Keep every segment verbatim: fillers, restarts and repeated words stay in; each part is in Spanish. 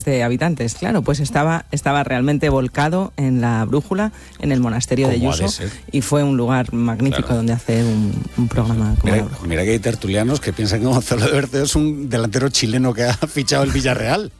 de habitantes, claro, pues estaba, estaba realmente volcado en la brújula, en el monasterio de Yuso, y fue un lugar magnífico, claro, donde hacer un, un programa como mira, mira que hay tertulianos que piensan que Gonzalo de Berceo es un delantero chileno que ha fichado el Villarreal.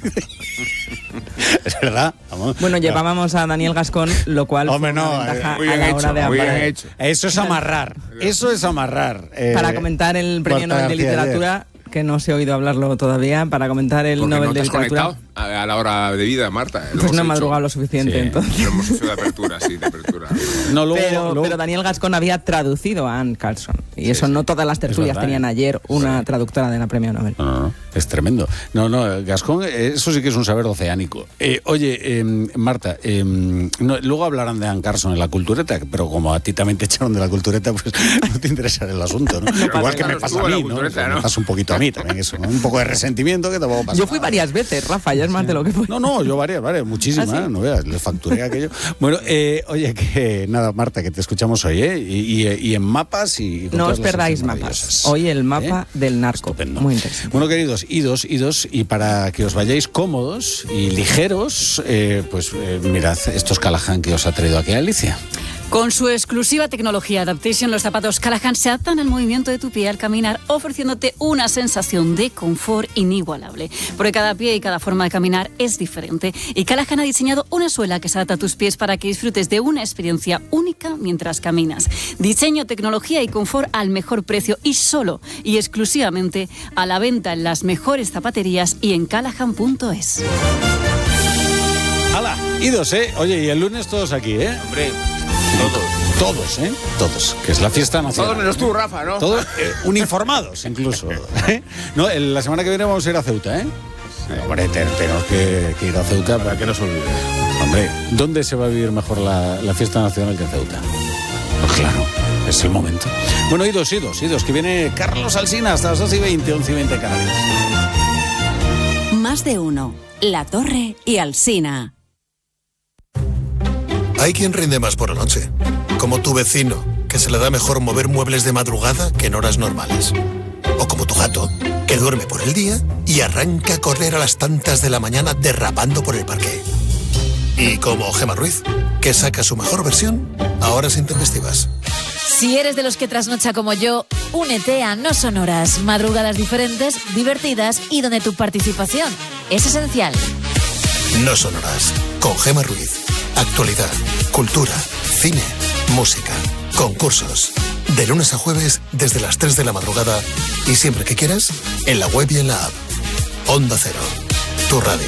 Es verdad. Vamos. Bueno, llevábamos a Daniel Gascón, lo cual Hombre, fue una no, ventaja eh, muy a la hecho, hora de muy hablar. bien hecho. Eso es amarrar, eso es amarrar. Eh, Para comentar el Premio Nobel de Literatura, que no se ha oído hablarlo todavía, para comentar el Porque Nobel no te de has Literatura. Conectado a la hora de vida, Marta. Pues no he madrugado lo suficiente, sí, entonces. Lo hemos hecho de apertura, sí, de apertura. No, luego, pero, luego... pero Daniel Gascón había traducido a Anne Carlson. Y sí, eso sí, no todas las tertulias verdad, tenían ayer una sí. traductora de la Premio Nobel. No, no, no, es tremendo. No, no, Gascón, eso sí que es un saber oceánico. Eh, oye, eh, Marta, eh, no, luego hablarán de Anne Carlson en la cultureta, pero como a ti también te echaron de la cultureta, pues no te interesa el asunto, ¿no? no Igual que me pasa a mí, ¿no? ¿no? Me pasa un poquito a mí también eso, ¿no? Un poco de resentimiento que tampoco pasa. Yo fui varias veces, Rafa, ya es más sí. de lo que fue. No, no, yo varias, varias, muchísimas, ¿ah, sí? No veas, le facturé aquello. Bueno, eh, oye, que nada, Marta, que te escuchamos hoy, ¿eh? Y, y, y en mapas y... No os perdáis mapas. Hoy el mapa ¿eh? del narco. Estupendo. Muy interesante. Bueno, queridos, idos, idos, y para que os vayáis cómodos y ligeros, eh, pues eh, mirad estos Callahan que os ha traído aquí Alicia. Con su exclusiva tecnología Adaptation, los zapatos Callahan se adaptan al movimiento de tu pie al caminar, ofreciéndote una sensación de confort inigualable. Porque cada pie y cada forma de caminar es diferente. Y Callahan ha diseñado una suela que se adapta a tus pies para que disfrutes de una experiencia única mientras caminas. Diseño, tecnología y confort al mejor precio y solo y exclusivamente a la venta en las mejores zapaterías y en callahan punto es. ¡Hala! Idos, ¿eh? Oye, y el lunes todos aquí, ¿eh? Hombre... Todos. Todos, ¿eh? Todos. Que es la fiesta nacional. Todos menos tú, Rafa, ¿no? Todos eh, uniformados, incluso. ¿eh? No, el, la semana que viene vamos a ir a Ceuta, ¿eh? Sí. Hombre, tenemos que, que ir a Ceuta. Para que no se olvide. Hombre, ¿dónde se va a vivir mejor la, la fiesta nacional que en Ceuta? Pues claro, es el momento. Bueno, idos, idos, idos, que viene Carlos Alsina hasta las doce y veinte, once y veinte Canarias. Más de uno. La Torre y Alsina. Hay quien rinde más por la noche, como tu vecino, que se le da mejor mover muebles de madrugada que en horas normales. O como tu gato, que duerme por el día y arranca a correr a las tantas de la mañana derrapando por el parque. Y como Gemma Ruiz, que saca su mejor versión a horas intempestivas. Si eres de los que trasnocha como yo, únete a No Son Horas, madrugadas diferentes, divertidas y donde tu participación es esencial. No Son Horas, con Gemma Ruiz. Actualidad, cultura, cine, música, concursos. De lunes a jueves desde las tres de la madrugada y siempre que quieras, en la web y en la app. Onda Cero, tu radio.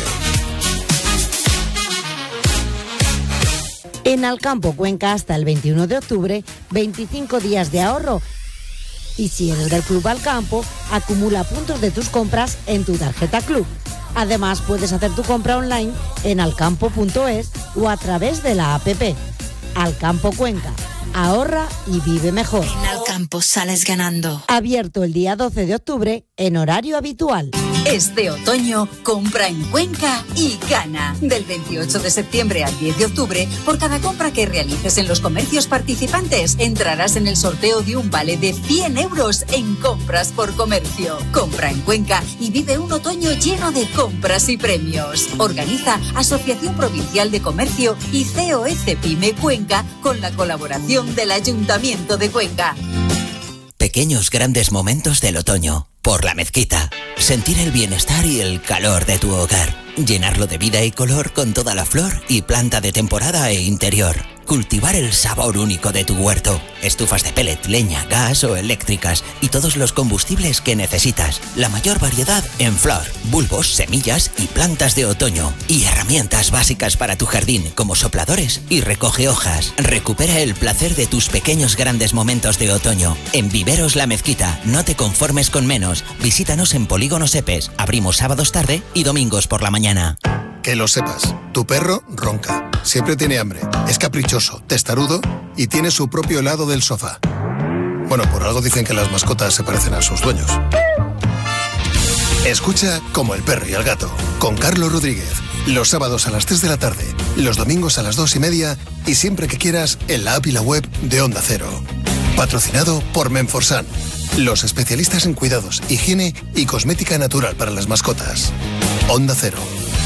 En Alcampo Cuenca hasta el veintiuno de octubre, veinticinco días de ahorro. Y si eres del Club Alcampo, acumula puntos de tus compras en tu tarjeta Club. Además, puedes hacer tu compra online en alcampo punto es o a través de la app. Alcampo Cuenca. Ahorra y vive mejor. En Alcampo sales ganando. Abierto el día doce de octubre en horario habitual. Este otoño, compra en Cuenca y gana. Del veintiocho de septiembre al diez de octubre, por cada compra que realices en los comercios participantes, entrarás en el sorteo de un vale de cien euros en compras por comercio. Compra en Cuenca y vive un otoño lleno de compras y premios. Organiza Asociación Provincial de Comercio y C O S Pyme Cuenca con la colaboración del Ayuntamiento de Cuenca. Pequeños grandes momentos del otoño. Por La Mezquita. Sentir el bienestar y el calor de tu hogar. Llenarlo de vida y color con toda la flor y planta de temporada e interior. Cultivar el sabor único de tu huerto. Estufas de pellet, leña, gas o eléctricas y todos los combustibles que necesitas. La mayor variedad en flor, bulbos, semillas y plantas de otoño. Y herramientas básicas para tu jardín como sopladores y recoge hojas. Recupera el placer de tus pequeños grandes momentos de otoño. En Viveros La Mezquita, no te conformes con menos. Visítanos en Polígono Sepes. Abrimos sábados tarde y domingos por la mañana. Que lo sepas, tu perro ronca, siempre tiene hambre, es caprichoso, testarudo y tiene su propio helado del sofá. Bueno, por algo dicen que las mascotas se parecen a sus dueños. Escucha Como el perro y el gato, con Carlos Rodríguez, los sábados a las tres de la tarde, los domingos a las dos y media y siempre que quieras en la app y la web de Onda Cero. Patrocinado por Menforsan, los especialistas en cuidados, higiene y cosmética natural para las mascotas. Onda Cero.